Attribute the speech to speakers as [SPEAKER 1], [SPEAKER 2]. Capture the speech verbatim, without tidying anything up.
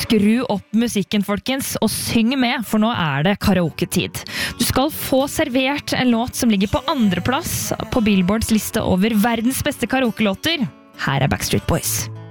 [SPEAKER 1] skru opp musikken, folkens, og syng med, for nå er det karaoke-tid. Du skal få servert en låt som ligger på andre plass på Billboards liste over verdens beste karaoke-låter. Her er Backstreet Boys.